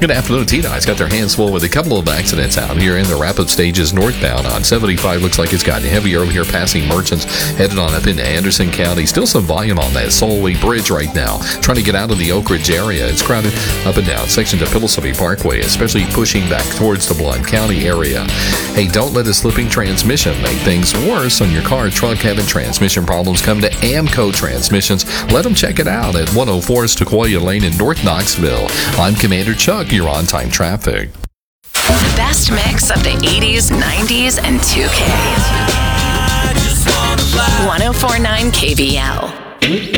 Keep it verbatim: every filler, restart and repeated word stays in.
Good afternoon. T Dot's got their hands full with a couple of accidents out here in the wrap-up stages northbound on seventy-five. Looks like it's gotten heavier over here passing Merchants, headed on up into Anderson County. Still some volume on that Solway Bridge right now. Trying to get out of the Oak Ridge area. It's crowded up and down sections of Pillsbury Parkway, especially pushing back towards the Blount County area. Hey, don't let a slipping transmission make things worse on your car, truck, having transmission problems. Come to AMCO Transmissions. Let them check it out at one oh four Sequoia Lane in North Knoxville. I'm Commander Chuck. You're on time traffic. The best mix of the eighties, nineties, and two K. one oh four point nine K V L.